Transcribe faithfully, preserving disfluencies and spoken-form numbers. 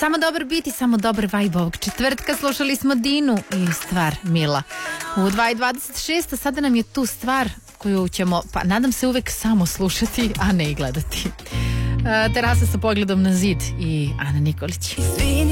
Samo dobar bit i samo dobar vibe ovog četvrtka. Slušali smo Dinu i stvar Mila. U dva i dvadeset šest, a sada nam je tu stvar koju ćemo, pa nadam se, uvek samo slušati, a ne i gledati. Terasa sa pogledom na zid i Ana Nikolić.